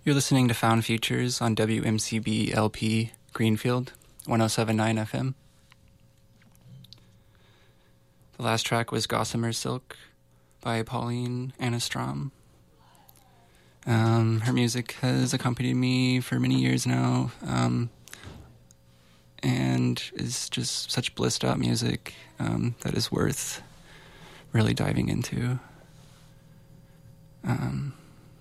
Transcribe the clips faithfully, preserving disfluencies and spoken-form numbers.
You're listening to Found Futures on W M C B L P Greenfield, one oh seven point nine F M. The last track was Gossamer Silk by Pauline Anastrom. Um, her music has accompanied me for many years now, um, and is just such blissed out music um, that is worth really diving into. Um,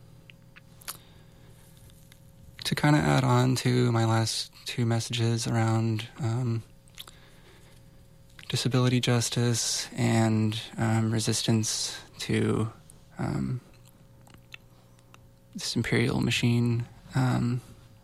to kind of add on to my last two messages around um, disability justice and um, resistance to um, this imperial machine, um,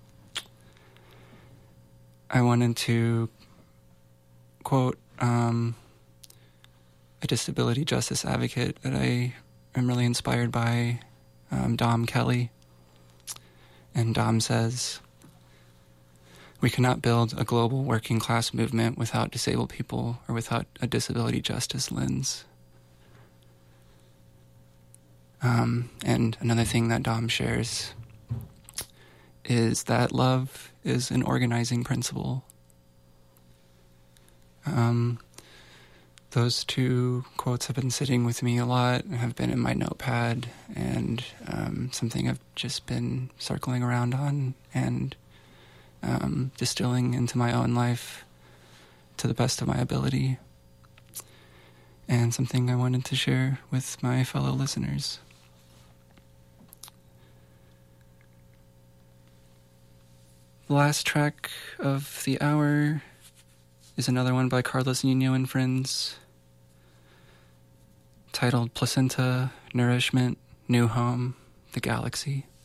I wanted to quote um, a disability justice advocate that I am really inspired by, um, Dom Kelly. And Dom says, "We cannot build a global working class movement without disabled people or without a disability justice lens." Um, and another thing that Dom shares is that love is an organizing principle. Um, those two quotes have been sitting with me a lot and have been in my notepad, and um, something I've just been circling around on and um, distilling into my own life to the best of my ability, and something I wanted to share with my fellow listeners. The last track of the hour is another one by Carlos Nino and Friends, titled Placenta, Nourishment, New Home, The Galaxy.